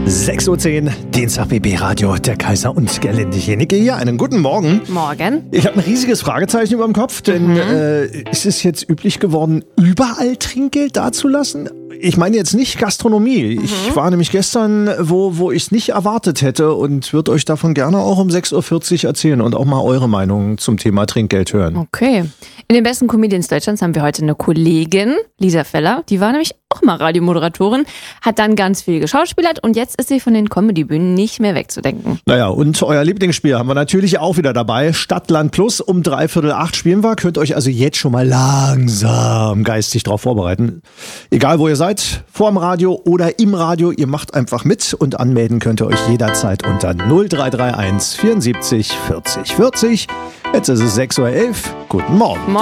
6:10 Uhr, Dienstag BB Radio, der Kaiser und Gerlinde Jenike hier. Einen guten Morgen. Morgen. Ich habe ein riesiges Fragezeichen über dem Kopf, denn ist es jetzt üblich geworden, überall Trinkgeld dazulassen? Ich meine jetzt nicht Gastronomie. Ich war nämlich gestern, wo ich es nicht erwartet hätte und würde euch davon gerne auch um 6:40 Uhr erzählen und auch mal eure Meinung zum Thema Trinkgeld hören. Okay. In den besten Comedians Deutschlands haben wir heute eine Kollegin, Lisa Feller. Die war nämlich auch mal Radiomoderatorin, hat dann ganz viel geschauspielert und jetzt ist sie von den Comedybühnen nicht mehr wegzudenken. Naja, und euer Lieblingsspiel haben wir natürlich auch wieder dabei. Stadt, Land Plus, um 7:45 spielen wir. Könnt euch also jetzt schon mal langsam geistig drauf vorbereiten. Egal wo ihr seid, vorm Radio oder im Radio, ihr macht einfach mit und anmelden könnt ihr euch jederzeit unter 0331 74 40 40. Jetzt ist es 6:11 Uhr. Guten Morgen.